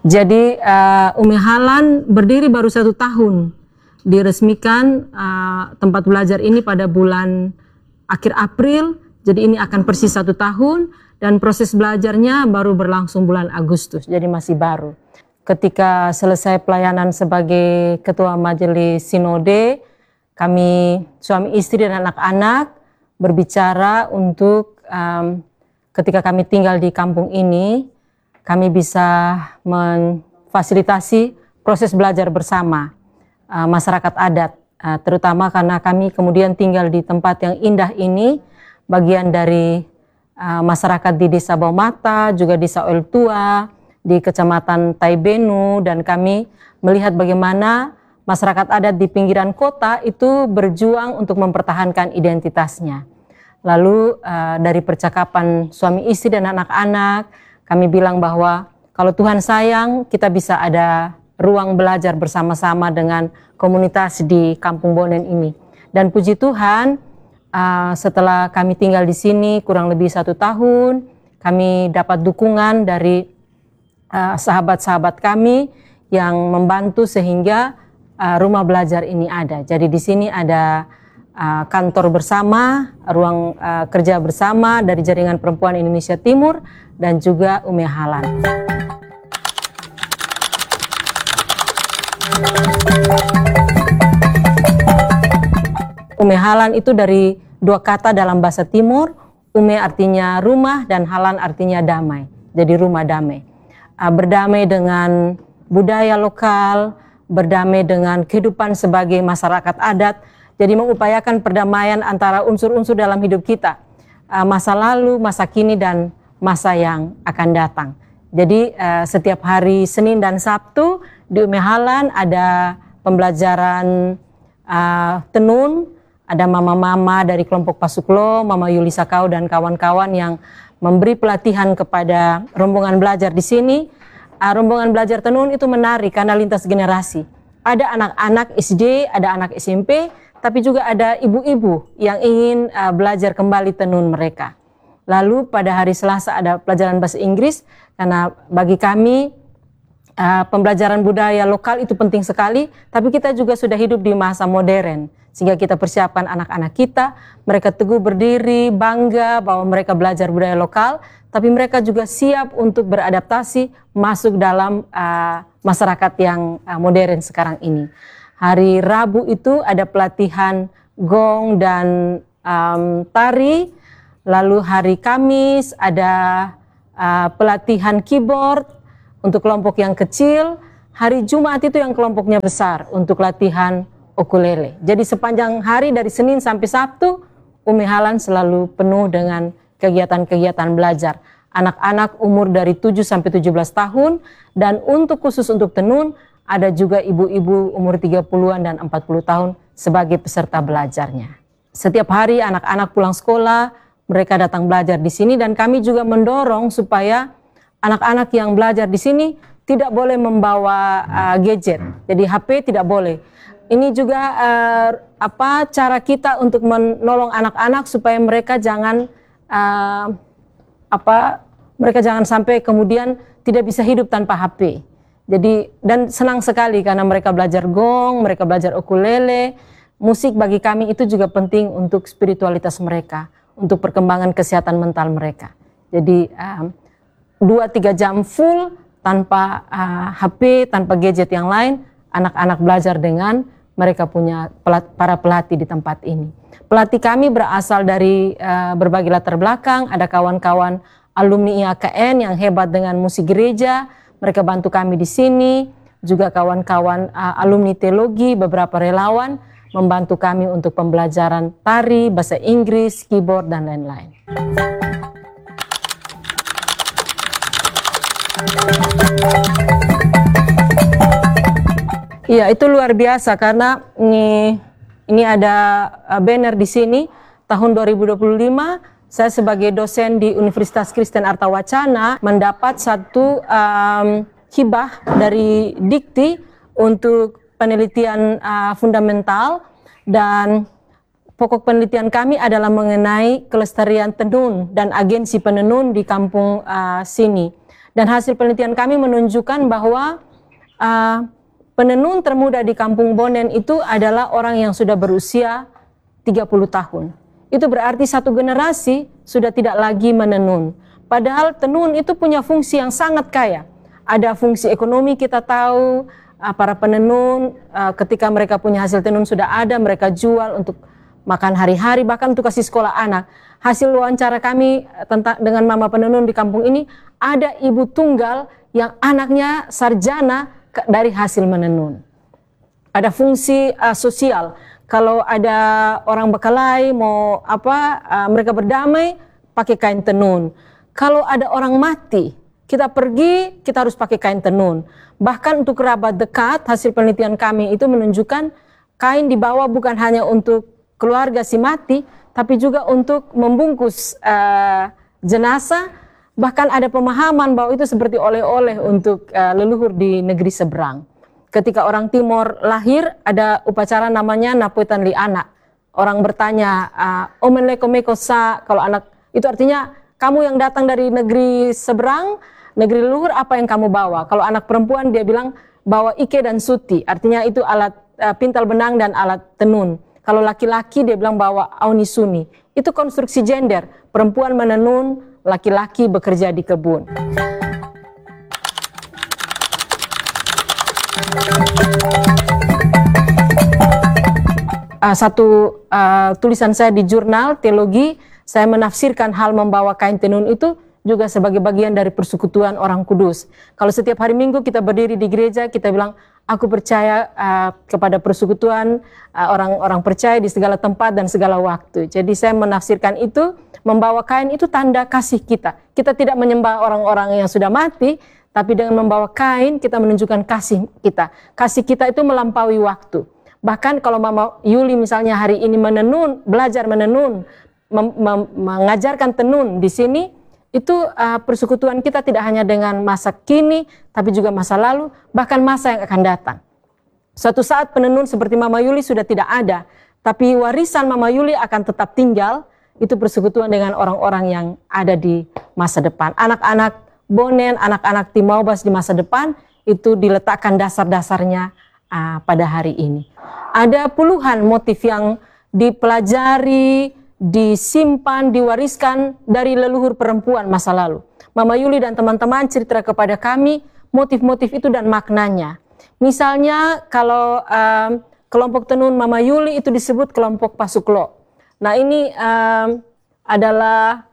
Jadi Umi Halan berdiri baru 1 tahun. Diresmikan tempat belajar ini pada bulan akhir April. Jadi ini akan persis 1 tahun dan proses belajarnya baru berlangsung bulan Agustus. Jadi masih baru. Ketika selesai pelayanan sebagai Ketua Majelis Sinode, kami suami istri dan anak-anak berbicara untuk ketika kami tinggal di kampung ini, kami bisa memfasilitasi proses belajar bersama masyarakat adat, terutama karena kami kemudian tinggal di tempat yang indah ini, bagian dari masyarakat di Desa Baumata, juga Desa Oel Tua, di Kecamatan Taibenu, dan kami melihat bagaimana masyarakat adat di pinggiran kota itu berjuang untuk mempertahankan identitasnya. Lalu dari percakapan suami istri dan anak-anak, kami bilang bahwa kalau Tuhan sayang, kita bisa ada ruang belajar bersama-sama dengan komunitas di Kampung Bonen ini. Dan puji Tuhan, setelah kami tinggal di sini kurang lebih 1 tahun, kami dapat dukungan dari sahabat-sahabat kami yang membantu sehingga rumah belajar ini ada. Jadi di sini ada kantor bersama, ruang kerja bersama dari Jaringan Perempuan Indonesia Timur dan juga Umi Halan. Umi Halan itu dari 2 kata dalam bahasa Timur. Ume artinya rumah dan Halan artinya damai. Jadi rumah damai. Berdamai dengan budaya lokal, berdamai dengan kehidupan sebagai masyarakat adat. Jadi mengupayakan perdamaian antara unsur-unsur dalam hidup kita, masa lalu, masa kini, dan masa yang akan datang. Jadi setiap hari Senin dan Sabtu di Umi Halan ada pembelajaran tenun, ada mama-mama dari kelompok Pasuklo, Mama Yuli Sakau dan kawan-kawan yang memberi pelatihan kepada rombongan belajar di sini. Rombongan belajar tenun itu menarik karena lintas generasi. Ada anak-anak SD, ada anak SMP, tapi juga ada ibu-ibu yang ingin belajar kembali tenun mereka. Lalu pada hari Selasa ada pelajaran bahasa Inggris, karena bagi kami pembelajaran budaya lokal itu penting sekali, tapi kita juga sudah hidup di masa modern, sehingga kita persiapkan anak-anak kita, mereka teguh berdiri, bangga bahwa mereka belajar budaya lokal, tapi mereka juga siap untuk beradaptasi masuk dalam masyarakat yang modern sekarang ini. Hari Rabu itu ada pelatihan gong dan tari. Lalu hari Kamis ada pelatihan keyboard untuk kelompok yang kecil. Hari Jumat itu yang kelompoknya besar untuk latihan ukulele. Jadi sepanjang hari dari Senin sampai Sabtu, Umi Halan selalu penuh dengan kegiatan-kegiatan belajar. Anak-anak umur dari 7 sampai 17 tahun, dan khusus untuk tenun, ada juga ibu-ibu umur 30-an dan 40 tahun sebagai peserta belajarnya. Setiap hari anak-anak pulang sekolah, mereka datang belajar di sini, dan kami juga mendorong supaya anak-anak yang belajar di sini tidak boleh membawa gadget. Jadi HP tidak boleh. Ini juga cara kita untuk menolong anak-anak supaya mereka jangan mereka jangan sampai kemudian tidak bisa hidup tanpa HP. Jadi, dan senang sekali karena mereka belajar gong, mereka belajar ukulele. Musik bagi kami itu juga penting untuk spiritualitas mereka, untuk perkembangan kesehatan mental mereka. Jadi 2-3 jam full tanpa HP, tanpa gadget yang lain, anak-anak belajar dengan mereka punya para pelatih di tempat ini. Pelatih kami berasal dari berbagai latar belakang, ada kawan-kawan alumni IAKN yang hebat dengan musik gereja, mereka bantu kami di sini, juga kawan-kawan alumni teologi, beberapa relawan membantu kami untuk pembelajaran tari, bahasa Inggris, keyboard, dan lain-lain. Iya, itu luar biasa karena ini ada banner di sini. Tahun 2025 saya sebagai dosen di Universitas Kristen Artawacana mendapat satu hibah dari Dikti untuk penelitian fundamental, dan pokok penelitian kami adalah mengenai kelestarian tenun dan agensi penenun di kampung sini. Dan hasil penelitian kami menunjukkan bahwa penenun termuda di Kampung Bonen itu adalah orang yang sudah berusia 30 tahun. Itu berarti satu generasi sudah tidak lagi menenun. Padahal tenun itu punya fungsi yang sangat kaya. Ada fungsi ekonomi, kita tahu para penenun ketika mereka punya hasil tenun sudah ada, mereka jual untuk makan hari-hari, bahkan untuk kasih sekolah anak. Hasil wawancara kami dengan mama penenun di kampung ini, ada ibu tunggal yang anaknya sarjana dari hasil menenun. Ada fungsi sosial. Kalau ada orang berkelahi mau mereka berdamai pakai kain tenun. Kalau ada orang mati, kita pergi, kita harus pakai kain tenun. Bahkan untuk kerabat dekat, hasil penelitian kami itu menunjukkan kain dibawa bukan hanya untuk keluarga si mati, tapi juga untuk membungkus jenazah. Bahkan ada pemahaman bahwa itu seperti oleh-oleh untuk leluhur di negeri seberang. Ketika orang Timor lahir, ada upacara namanya Napuetan li anak. Orang bertanya, Omenleko meko sa, kalau anak, itu artinya kamu yang datang dari negeri seberang, negeri leluhur, apa yang kamu bawa? Kalau anak perempuan dia bilang bawa ike dan suti, artinya itu alat pintal benang dan alat tenun. Kalau laki-laki dia bilang bawa auni suni. Itu konstruksi gender, perempuan menenun, laki-laki bekerja di kebun. Satu tulisan saya di jurnal teologi, saya menafsirkan hal membawa kain tenun itu juga sebagai bagian dari persekutuan orang kudus. Kalau setiap hari Minggu kita berdiri di gereja, kita bilang, aku percaya kepada persekutuan orang-orang percaya di segala tempat dan segala waktu. Jadi saya menafsirkan itu, membawa kain itu tanda kasih kita. Kita tidak menyembah orang-orang yang sudah mati, tapi dengan membawa kain kita menunjukkan kasih kita. Kasih kita itu melampaui waktu. Bahkan kalau Mama Yuli misalnya hari ini menenun, belajar menenun, mengajarkan tenun di sini, itu persekutuan kita tidak hanya dengan masa kini, tapi juga masa lalu, bahkan masa yang akan datang. Suatu saat penenun seperti Mama Yuli sudah tidak ada, tapi warisan Mama Yuli akan tetap tinggal, itu persekutuan dengan orang-orang yang ada di masa depan. Anak-anak Bonen, anak-anak Timaubas di masa depan, itu diletakkan dasar-dasarnya pada hari ini. Ada puluhan motif yang dipelajari, disimpan, diwariskan dari leluhur perempuan masa lalu. Mama Yuli dan teman-teman cerita kepada kami motif-motif itu dan maknanya. Misalnya kalau kelompok tenun Mama Yuli itu disebut kelompok Pasuklo. Nah ini adalah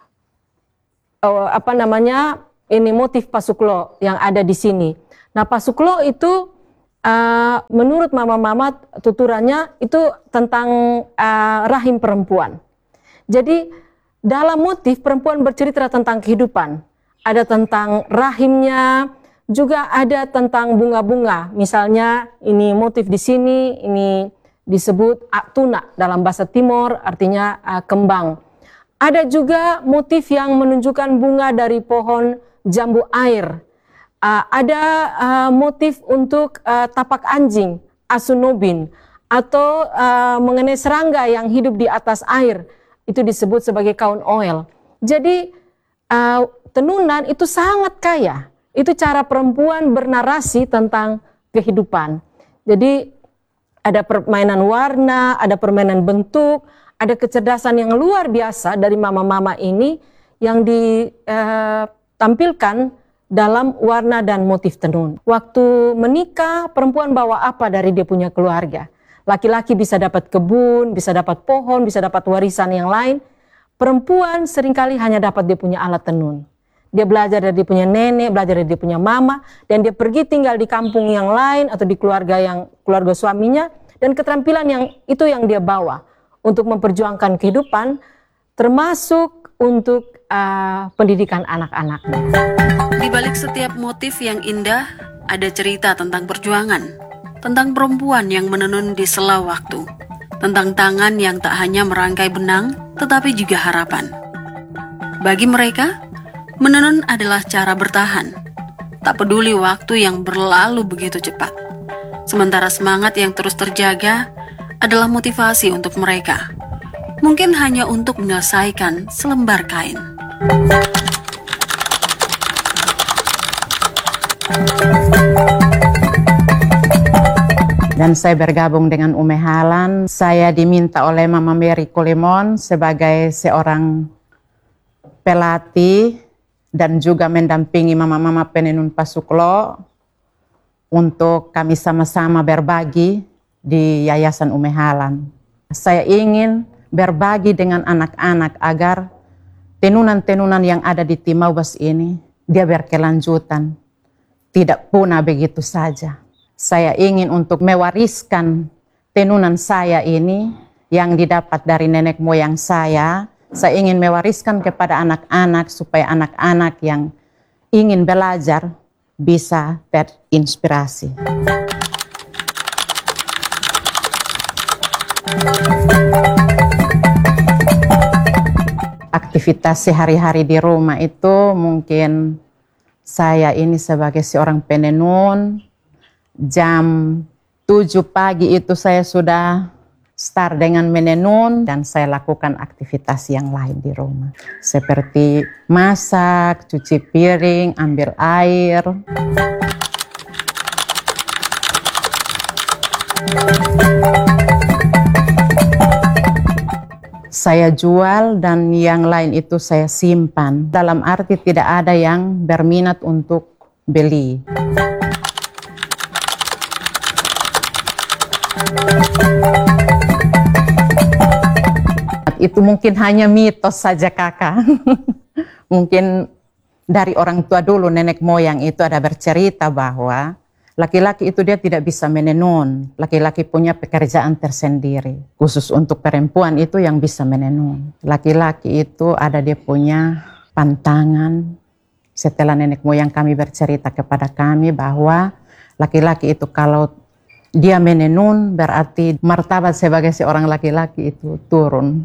ini motif Pasuklo yang ada di sini. Nah Pasuklo itu menurut mama-mama tuturannya itu tentang rahim perempuan. Jadi dalam motif perempuan bercerita tentang kehidupan. Ada tentang rahimnya, juga ada tentang bunga-bunga. Misalnya ini motif di sini, ini disebut tuna dalam bahasa Timor, artinya kembang. Ada juga motif yang menunjukkan bunga dari pohon jambu air. Ada motif untuk tapak anjing, asunobin, atau mengenai serangga yang hidup di atas air, itu disebut sebagai kaun oel. Jadi tenunan itu sangat kaya, itu cara perempuan bernarasi tentang kehidupan. Jadi ada permainan warna, ada permainan bentuk, ada kecerdasan yang luar biasa dari mama-mama ini yang ditampilkan dalam warna dan motif tenun. Waktu menikah, perempuan bawa apa dari dia punya keluarga? Laki-laki bisa dapat kebun, bisa dapat pohon, bisa dapat warisan yang lain. Perempuan seringkali hanya dapat dia punya alat tenun. Dia belajar dari dia punya nenek, belajar dari dia punya mama, dan dia pergi tinggal di kampung yang lain atau di keluarga suaminya, dan keterampilan yang dia bawa untuk memperjuangkan kehidupan, termasuk untuk pendidikan anak-anaknya. Di balik setiap motif yang indah, ada cerita tentang perjuangan, tentang perempuan yang menenun di sela waktu, tentang tangan yang tak hanya merangkai benang, tetapi juga harapan. Bagi mereka, menenun adalah cara bertahan, tak peduli waktu yang berlalu begitu cepat. Sementara semangat yang terus terjaga adalah motivasi untuk mereka, mungkin hanya untuk menyelesaikan selembar kain. Dan saya bergabung dengan Ume Halan. Saya diminta oleh Mama Mary Kolemon sebagai seorang pelatih dan juga mendampingi mama-mama penenun Pasuklo untuk kami sama-sama berbagi di Yayasan Ume Halan. Saya ingin berbagi dengan anak-anak agar tenunan-tenunan yang ada di Timaubas ini dia berkelanjutan, tidak punah begitu saja. Saya ingin untuk mewariskan tenunan saya ini yang didapat dari nenek moyang saya. Saya ingin mewariskan kepada anak-anak supaya anak-anak yang ingin belajar bisa terinspirasi. Aktivitas sehari-hari di rumah itu mungkin saya ini sebagai seorang penenun, jam 7 pagi itu saya sudah start dengan menenun dan saya lakukan aktivitas yang lain di rumah. Seperti masak, cuci piring, ambil air. Saya jual dan yang lain itu saya simpan. Dalam arti tidak ada yang berminat untuk beli. Itu mungkin hanya mitos saja kakak. Mungkin dari orang tua dulu nenek moyang itu ada bercerita bahwa laki-laki itu dia tidak bisa menenun. Laki-laki punya pekerjaan tersendiri. Khusus untuk perempuan itu yang bisa menenun. Laki-laki itu ada dia punya pantangan. Setelah nenek moyang kami bercerita kepada kami bahwa laki-laki itu kalau dia menenun berarti martabat sebagai seorang laki-laki itu turun.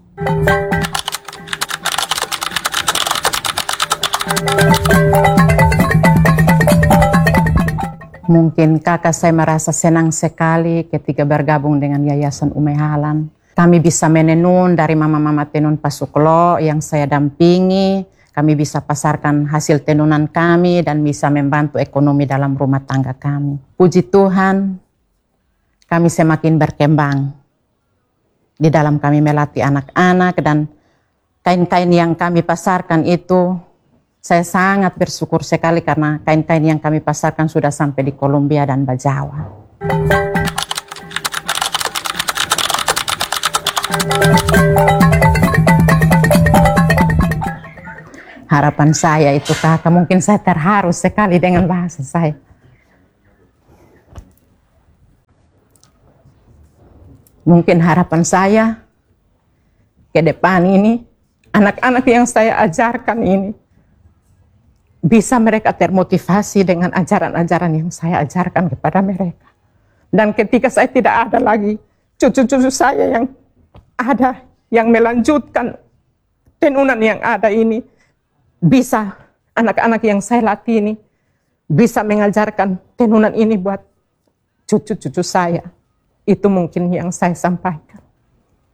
Mungkin kakak saya merasa senang sekali ketika bergabung dengan Yayasan Ume Halan. Kami bisa menenun dari mama-mama tenun Pasuklo yang saya dampingi. Kami bisa pasarkan hasil tenunan kami dan bisa membantu ekonomi dalam rumah tangga kami. Puji Tuhan, kami semakin berkembang. Di dalam kami melatih anak-anak dan kain-kain yang kami pasarkan itu saya sangat bersyukur sekali karena kain-kain yang kami pasarkan sudah sampai di Kolombia dan Bajawa. Harapan saya itu kakak, mungkin saya terharu sekali dengan bahasa saya. Mungkin harapan saya ke depan ini, anak-anak yang saya ajarkan ini, bisa mereka termotivasi dengan ajaran-ajaran yang saya ajarkan kepada mereka. Dan ketika saya tidak ada lagi, cucu-cucu saya yang ada, yang melanjutkan tenunan yang ada ini, bisa anak-anak yang saya latih ini, bisa mengajarkan tenunan ini buat cucu-cucu saya. Itu mungkin yang saya sampaikan.